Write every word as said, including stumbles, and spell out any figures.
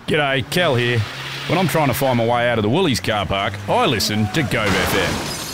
G'day, Cal here. When I'm trying to find my way out of the Woolies car park, I listen to Go F M.